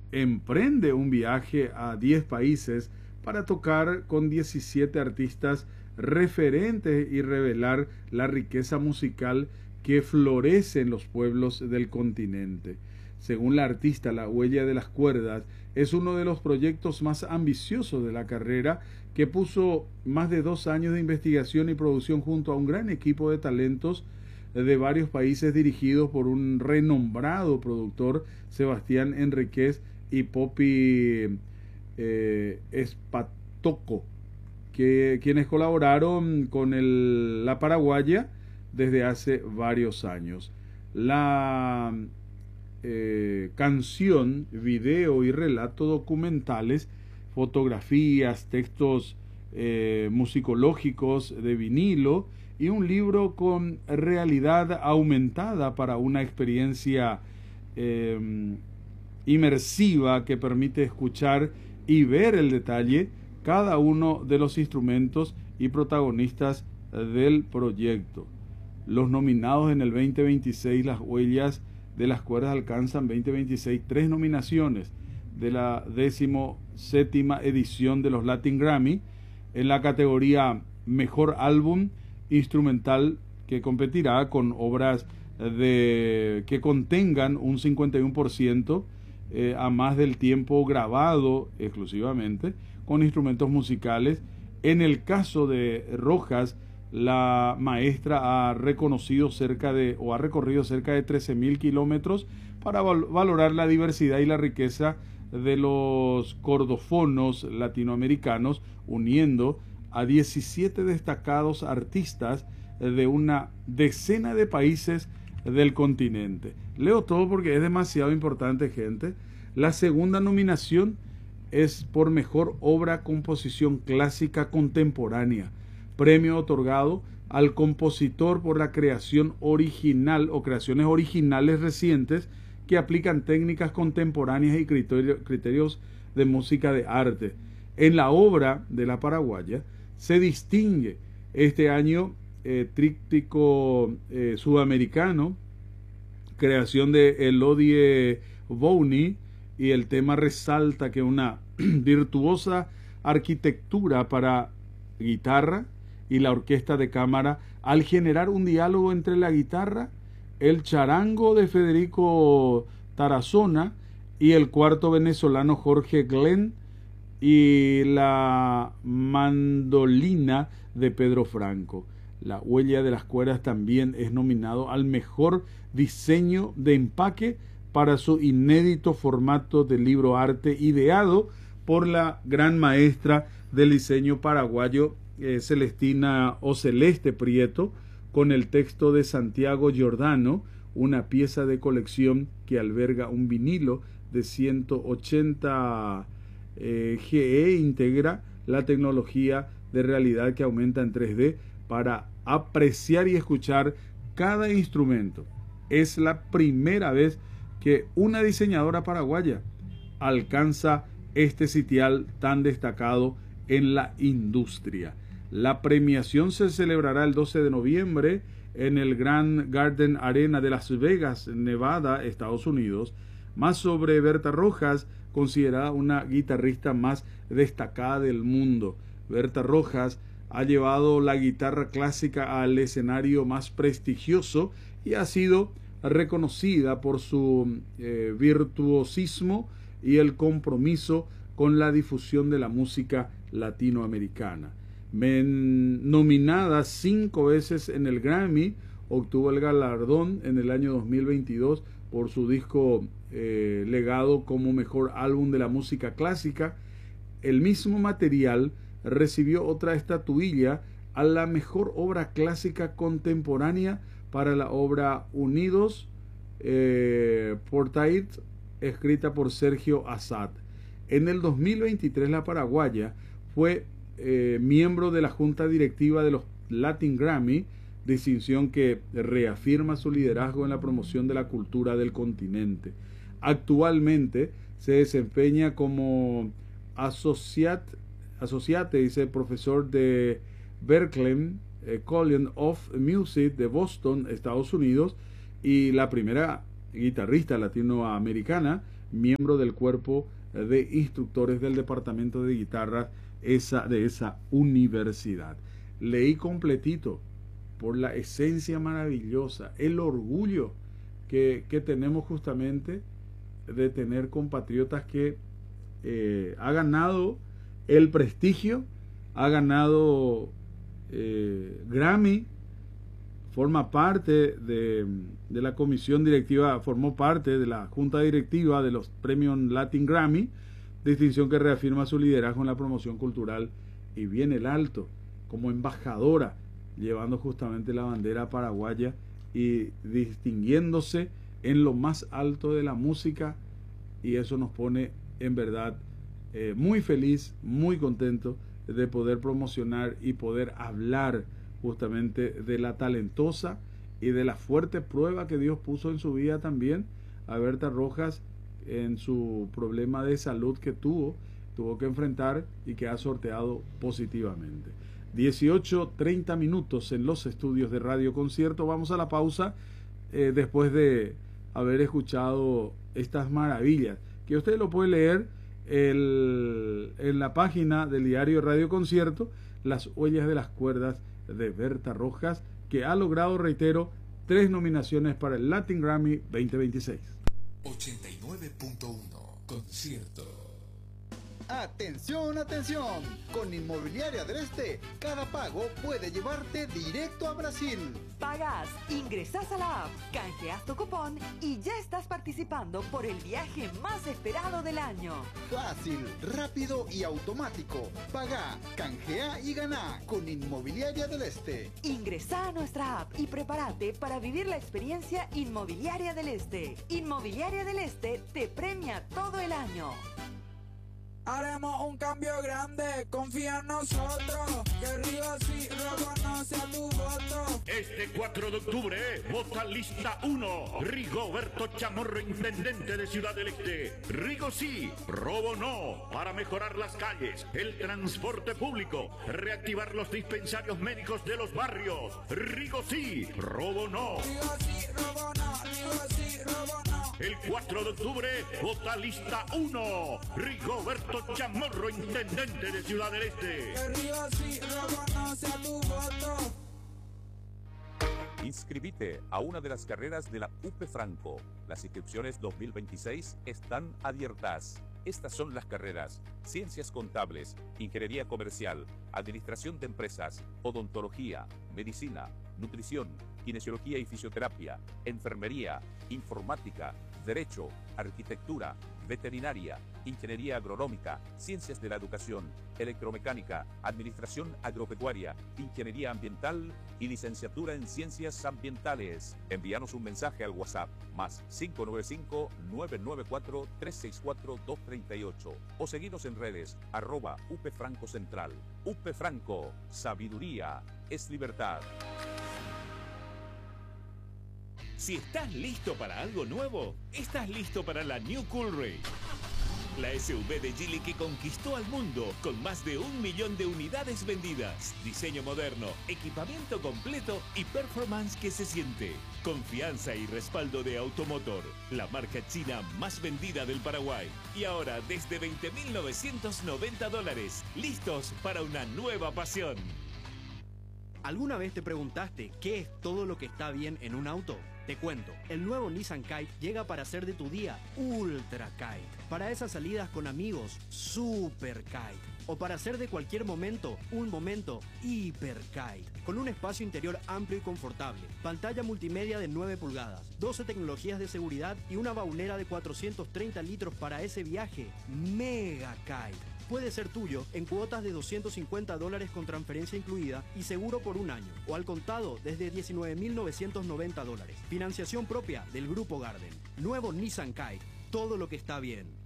emprende un viaje a 10 países para tocar con 17 artistas referentes y revelar la riqueza musical que florece en los pueblos del continente. Según la artista, La Huella de las Cuerdas es uno de los proyectos más ambiciosos de la carrera, que puso más de 2 años de investigación y producción junto a un gran equipo de talentos de varios países dirigidos por un renombrado productor, Sebastián Enríquez, y Poppy Espatoco, quienes colaboraron con la paraguaya desde hace varios años. La canción, video y relato documentales, fotografías, textos musicológicos de vinilo y un libro con realidad aumentada para una experiencia inmersiva que permite escuchar y ver el detalle cada uno de los instrumentos y protagonistas del proyecto. Los nominados en el 2026, Las Huellas de las Cuerdas alcanzan 2026 3 nominaciones de la 17ª edición de los Latin Grammy en la categoría Mejor Álbum Instrumental, que competirá con obras que contengan un 51% a más del tiempo grabado exclusivamente con instrumentos musicales. En el caso de Rojas, la maestra ha recorrido cerca de 13.000 kilómetros para valorar la diversidad y la riqueza de los cordofonos latinoamericanos, uniendo a 17 destacados artistas de una decena de países del continente. Leo todo porque es demasiado importante, gente. La segunda nominación es por Mejor Obra Composición Clásica Contemporánea, premio otorgado al compositor por la creación original o creaciones originales recientes que aplican técnicas contemporáneas y criterios de música de arte. En la obra de la paraguaya se distingue este año tríptico sudamericano, creación de Elodie Bouni, y el tema resalta que una virtuosa arquitectura para guitarra y la orquesta de cámara, al generar un diálogo entre la guitarra, el charango de Federico Tarazona y el cuarto venezolano Jorge Glenn y la mandolina de Pedro Franco. La Huella de las Cuerdas también es nominado al mejor diseño de empaque para su inédito formato de libro arte, ideado por la gran maestra del diseño paraguayo Celestina o Celeste Prieto, con el texto de Santiago Giordano, una pieza de colección que alberga un vinilo de 180 GE, integra la tecnología de realidad que aumenta en 3D para apreciar y escuchar cada instrumento. Es la primera vez que una diseñadora paraguaya alcanza este sitial tan destacado en la industria. La premiación se celebrará el 12 de noviembre en el Grand Garden Arena de Las Vegas, Nevada, Estados Unidos. Más sobre Berta Rojas, considerada una guitarrista más destacada del mundo. Berta Rojas ha llevado la guitarra clásica al escenario más prestigioso y ha sido reconocida por su virtuosismo y el compromiso con la difusión de la música latinoamericana. Nominada 5 veces en el Grammy, obtuvo el galardón en el año 2022 por su disco legado como mejor álbum de la música clásica. El mismo material recibió otra estatuilla a la mejor obra clásica contemporánea para la obra Unidos Portait, escrita por Sergio Assad. En el 2023 la paraguaya fue miembro de la junta directiva de los Latin Grammy, distinción que reafirma su liderazgo en la promoción de la cultura del continente. Actualmente se desempeña como associate, dice, profesor de Berklee College of Music de Boston, Estados Unidos, y la primera guitarrista latinoamericana miembro del cuerpo de instructores del departamento de guitarra de esa universidad. Leí completito por la esencia maravillosa, el orgullo que tenemos justamente de tener compatriotas que ha ganado el prestigio, ha ganado Grammy, forma parte de la comisión directiva, formó parte de la junta directiva de los premios Latin Grammy, distinción que reafirma su liderazgo en la promoción cultural, y viene el alto como embajadora, llevando justamente la bandera paraguaya y distinguiéndose en lo más alto de la música, y eso nos pone en verdad muy feliz, muy contento de poder promocionar y poder hablar justamente de la talentosa y de la fuerte prueba que Dios puso en su vida también a Berta Rojas, en su problema de salud que tuvo que enfrentar y que ha sorteado positivamente. 18:30 minutos en los estudios de Radio Concierto. Vamos a la pausa después de haber escuchado estas maravillas, que usted lo puede leer en la página del diario Radio Concierto, Las huellas de las cuerdas de Berta Rojas, que ha logrado, reitero, 3 nominaciones para el Latin Grammy 2026. 89.1 Concierto. Atención, atención, con Inmobiliaria del Este, cada pago puede llevarte directo a Brasil. Pagás, ingresás a la app, canjeas tu cupón y ya estás participando por el viaje más esperado del año. Fácil, rápido y automático. Pagá, canjea y ganá con Inmobiliaria del Este. Ingresá a nuestra app y prepárate para vivir la experiencia Inmobiliaria del Este. Inmobiliaria del Este te premia todo el año. Haremos un cambio grande, confía en nosotros, que Río sí reconoce a tu voto. Este 4 de octubre, vota lista 1, Rigoberto Chamorro, intendente de Ciudad del Este. Rigo sí, robo no, para mejorar las calles, el transporte público, reactivar los dispensarios médicos de los barrios. Rigo sí, robo no. Río sí, robo no, Río sí, robo no. El 4 de octubre, vota lista 1, Rigoberto Chamorro, intendente de Ciudad del Este. Que Río sí reconoce a tu voto. Inscribite a una de las carreras de la UP Franco. Las inscripciones 2026 están abiertas. Estas son las carreras: Ciencias Contables, Ingeniería Comercial, Administración de Empresas, Odontología, Medicina, Nutrición, Kinesiología y Fisioterapia, Enfermería, Informática, Derecho, Arquitectura, Veterinaria, Ingeniería Agronómica, Ciencias de la Educación, Electromecánica, Administración Agropecuaria, Ingeniería Ambiental y Licenciatura en Ciencias Ambientales. Envíanos un mensaje al WhatsApp más 595-994-364-238 o seguinos en redes @UPFrancoCentral. UP Franco, sabiduría es libertad. Si estás listo para algo nuevo, estás listo para la New Coolray. La SUV de Geely que conquistó al mundo con más de 1 millón de unidades vendidas. Diseño moderno, equipamiento completo y performance que se siente. Confianza y respaldo de Automotor, la marca china más vendida del Paraguay. Y ahora desde $20.990, listos para una nueva pasión. ¿Alguna vez te preguntaste qué es todo lo que está bien en un auto? Te cuento, el nuevo Nissan Kite llega para hacer de tu día Ultra Kite. Para esas salidas con amigos, Super Kite. O para hacer de cualquier momento, un momento Hiper Kite. Con un espacio interior amplio y confortable, pantalla multimedia de 9 pulgadas, 12 tecnologías de seguridad y una baulera de 430 litros para ese viaje Mega Kite. Puede ser tuyo en cuotas de $250 con transferencia incluida y seguro por un año, o al contado desde $19.990. Financiación propia del Grupo Garden. Nuevo Nissan Kite. Todo lo que está bien.